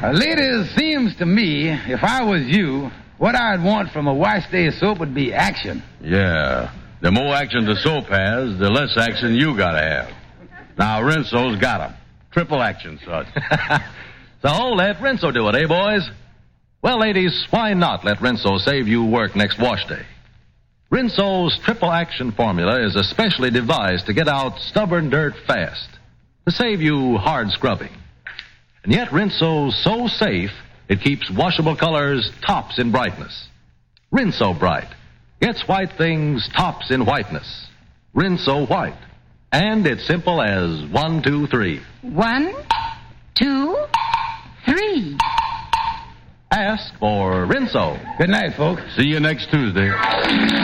Ladies, seems to me, if I was you, what I'd want from a wash day soap would be action. Yeah. The more action the soap has, the less action you gotta have. Now, Rinso's got 'em. Triple action, son. So let Rinso do it, eh, boys? Well, ladies, why not let Rinso save you work next wash day? Rinso's triple action formula is especially devised to get out stubborn dirt fast, to save you hard scrubbing. And yet Rinso's so safe, it keeps washable colors tops in brightness. Rinso Bright gets white things tops in whiteness. Rinso White. And it's simple as 1, 2, 3. 1, 2, 3. Ask for Rinso. Good night, folks. See you next Tuesday.